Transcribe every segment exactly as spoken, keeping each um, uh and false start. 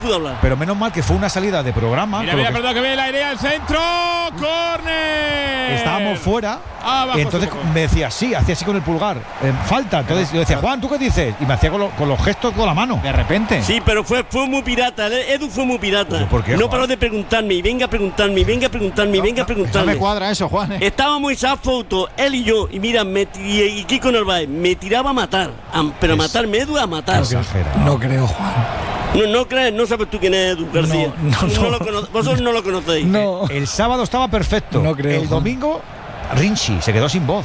pudo hablar. Pero menos mal que fue una salida de programa. Mira, mira, que... perdón, que viene la idea al centro. ¡Córner! Estábamos fuera. Abajo, y entonces me decía así, hacía así con el pulgar. Eh, falta. Entonces yo decía, Juan, ¿tú qué dices? Y me hacía con, lo, con los gestos con la mano. De repente. Sí, pero fue, fue muy pirata. Edu fue muy pirata. ¿Por qué, no Juan? paró de preguntarme, y venga a preguntarme, y venga a preguntarme, y no, venga no, a preguntarme. No me cuadra eso, Juan. ¿eh? Estábamos en esa foto, él y yo, y mira, me, y, y Kiko Narváez, me tiraba a matar. A, pero a matarme, Edu, a matar. No creo, Juan. No, no crees, no sabes tú quién es Edu García. No, no, no. Lo cono- vosotros no lo conocéis. No. El, el sábado estaba perfecto. No creo, El Juan. domingo, Rinchi se quedó sin voz.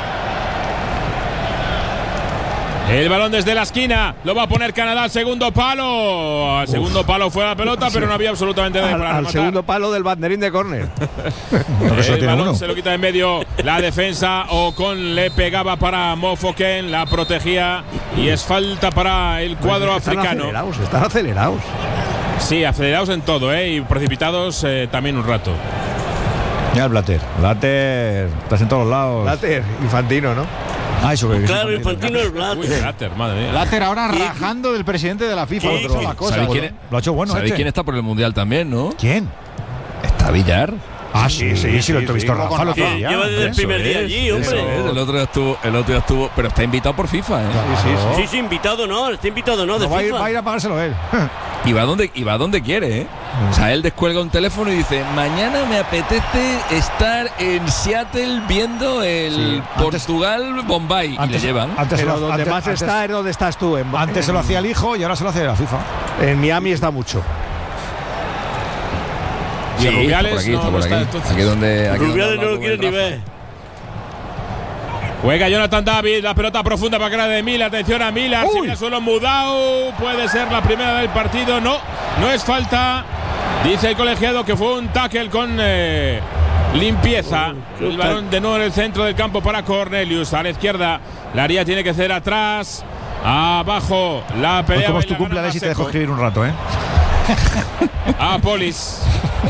El balón desde la esquina, lo va a poner Canadá al segundo palo. Al Uf. segundo palo fue la pelota, pero no había absolutamente nada al, para al rematar. segundo palo del banderín de córner. El balón uno. Se lo quita en medio la defensa. Ocon le pegaba para Mofoken, la protegía y es falta para el cuadro están africano. Acelerados, están acelerados. Sí, acelerados en todo, ¿eh? Y precipitados eh, también un rato. Mira el Blatter. Blatter, estás en todos lados. Blatter, Infantino, ¿no? Ah, eso que Claro, Infantino es Blatter. Uy, Blatter, madre mía. Blatter ahora rajando del presidente de la FIFA. ¿Qué? Otro, la cosa. ¿Sabéis quién es? Lo ha hecho bueno. ¿Sabéis este. quién está por el Mundial también, no? ¿Quién? Está Villar. Ah, sí, sí, sí, sí, lo he visto sí, Rafa lo Que otro día. lleva desde el Eso primer día es, allí, eso hombre. es. El otro día estuvo, el otro día estuvo, pero está invitado por FIFA, ¿eh? Sí, sí, sí. Sí, sí, invitado no, está invitado no, de No, va, a ir, FIFA. va a ir a pagárselo él. Y va donde, y va donde quiere, ¿eh? O sea, él descuelga un teléfono y dice, mañana me apetece estar en Seattle viendo el Sí, antes- Portugal-Bombay. Y le llevan. Antes, Pero se lo- donde antes- más antes- está es donde estás tú. En, Antes se lo hacía el hijo y ahora se lo hace la FIFA. En Miami está mucho. Y Sí, Rubiales está por aquí, no, está no por está, aquí. entonces. Aquí donde, aquí Rubiales donde no lo quiere ni Rafa. ver. Juega Jonathan David, la pelota profunda para cara de Miller. Atención a Miller, Uy. si viene suelo Mudau, puede ser la primera del partido. No, no es falta. Dice el colegiado que fue un tackle con eh, limpieza. El balón de nuevo en el centro del campo para Cornelius. A la izquierda, la haría tiene que ser atrás. Abajo, la pelea. ¿Cómo es y tu la gana cumpleaños y te dejo Maseco. escribir un rato, eh? A Polis.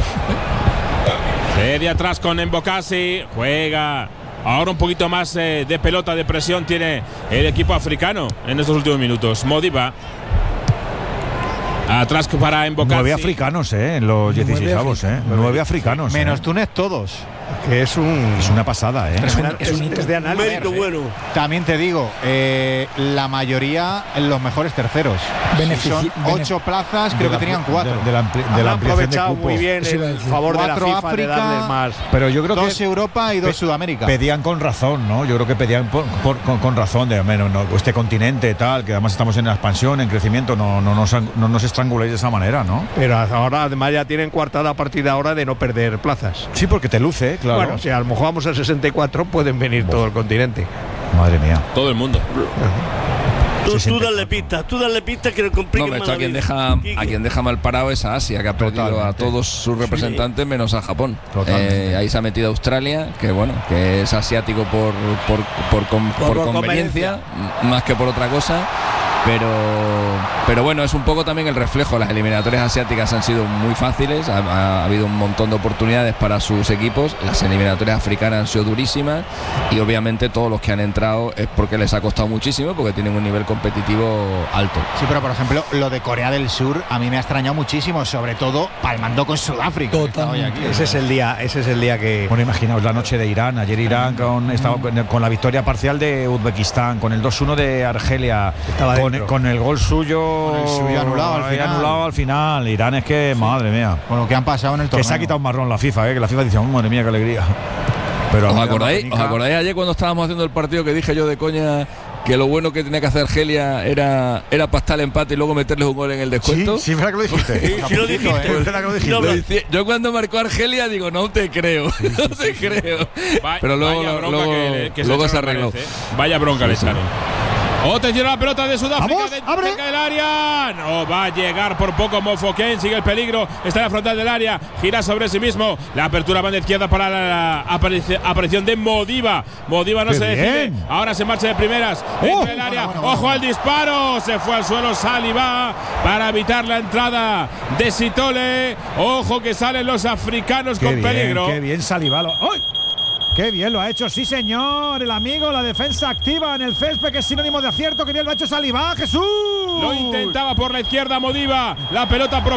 Cede atrás con Embocasi. Juega. Ahora un poquito más eh, de pelota, de presión tiene el equipo africano en estos últimos minutos. Modiba. Atrás para Embocasi. Nueve africanos, eh, en los dieciséisavos, eh. Nueve africanos. Menos eh. Túnez todos. Que es un. Es una pasada, eh. Es, una- es un es- hito. es de Un análisis. mérito bueno. También te digo, eh, la mayoría en los mejores terceros. Benefici- Si son bene- ocho plazas, creo De que la- tenían cuatro. De, de la, ampli- de Han la ampliación de aprovechado cupo. muy bien Eso iba a el decir. favor de la Cuatro FIFA de África, darles más. Pero yo creo dos que Europa y dos pe- Sudamérica. Pedían con razón, ¿no? Yo creo que pedían por- por- con, con razón de menos, no, este continente tal, que además estamos en expansión, en crecimiento, no, no, nos, no nos estranguléis de esa manera, ¿no? Pero ahora además ya tienen coartada a partir de ahora de no perder plazas. Sí, porque te luce, claro. Bueno, si a lo mejor vamos al sesenta y cuatro, pueden venir todo el continente. Madre mía. Todo el mundo. Tú, tú sesenta y cuatro. dale pistas, tú dale pistas que le No, compliquen hombre, más esto la a quien vida. deja, Quique. a quien deja mal parado es a Asia, que ha perdido a Totalmente. todos sus representantes menos a Japón. Totalmente. Eh, ahí se ha metido Australia, que bueno, que es asiático por, por, por, con- Por- por por conveniencia, m- más que por otra cosa. Pero, pero bueno, es un poco también el reflejo. Las eliminatorias asiáticas han sido muy fáciles, ha, ha habido un montón de oportunidades para sus equipos. Las eliminatorias africanas han sido durísimas y obviamente todos los que han entrado es porque les ha costado muchísimo, porque tienen un nivel competitivo alto. Sí, pero por ejemplo, lo de Corea del Sur a mí me ha extrañado muchísimo, sobre todo palmando con Sudáfrica. que está hoy aquí. Ese es el día, ese es el día que. Bueno, imaginaos la noche de Irán. Ayer Irán con, estaba con, con la victoria parcial de Uzbekistán, con el dos uno de Argelia, Estaba con, dentro. con el gol suyo, Con el suyo anulado al ahí final. anulado al final. Irán es que, madre mía, Con lo que han pasado en el que torneo. se ha quitado un marrón la FIFA, eh, que la FIFA dice, oh, madre mía, qué alegría. Pero ¿Os la acordáis, Martinica- ¿Os acordáis ayer cuando estábamos haciendo el partido que dije yo de coña que lo bueno que tenía que hacer Argelia era, era pastar el empate y luego meterles un gol en el descuento? Sí, sí, verdad que lo dijiste. Sí lo dijiste. Es verdad que lo dijiste. No, Lo decía- yo cuando marcó Argelia digo, no te creo, no te creo. Va- Pero luego, vaya bronca luego, que, que luego se echaron, arregló. parece, ¿eh? Vaya bronca le echaron. Atención a la pelota de Sudáfrica, Vamos, de- abre. cerca del área. No va a llegar por poco Mofoken. Sigue el peligro. Está en la frontal del área. Gira sobre sí mismo. La apertura banda izquierda para la, la aparici- aparición de Modiba. Modiba no ¡Qué se decide. bien! Ahora se marcha de primeras. ¡Oh! Entra el área. Bueno, bueno, Ojo bueno. al disparo. Se fue al suelo Saliba para evitar la entrada de Sitole. Ojo que salen los africanos Qué con bien, peligro. qué bien Salivalo. ¡Ay! Qué bien lo ha hecho, sí señor. El amigo, la defensa activa en el césped, que es sinónimo de acierto. Que bien lo ha hecho Salivá, Jesús. Lo intentaba por la izquierda Modiba. La pelota profunda.